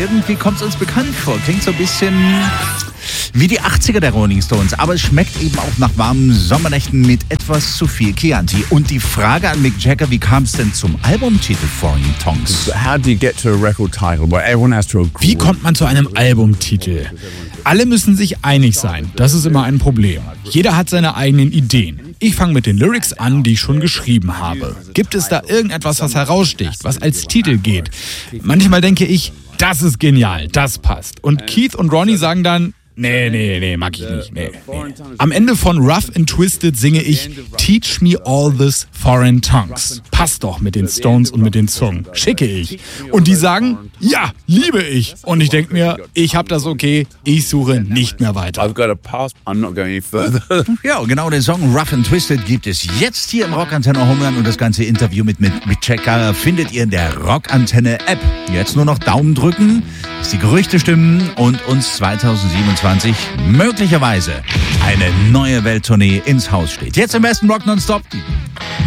irgendwie kommt es uns bekannt vor. Klingt so ein bisschen wie die 80er der Rolling Stones, aber es schmeckt eben auch nach warmen Sommernächten mit etwas zu viel Chianti. Und die Frage an Mick Jagger, wie kam es denn zum Albumtitel Foreign Tongues? Wie kommt man zu einem Albumtitel? Alle müssen sich einig sein. Das ist immer ein Problem. Jeder hat seine eigenen Ideen. Ich fange mit den Lyrics an, die ich schon geschrieben habe. Gibt es da irgendetwas, was heraussticht, was als Titel geht? Manchmal denke ich, das ist genial, das passt. Und Keith und Ronnie sagen dann, nee, mag ich nicht, nee. Am Ende von Rough and Twisted singe ich Teach me all this foreign tongues. Passt doch mit den Stones und mit den Zungen. Schicke ich. Und die sagen, ja, liebe ich. Und ich denke mir, ich hab das okay, ich suche nicht mehr weiter. I've got a pass, I'm not going any further. Ja, genau, den Song Rough and Twisted gibt es jetzt hier im Rockantenne Homeland und das ganze Interview mit Mick Jagger findet ihr in der Rockantenne App. Jetzt nur noch Daumen drücken, dass die Gerüchte stimmen und uns 2027 möglicherweise eine neue Welttournee ins Haus steht. Jetzt im besten Rock Nonstop.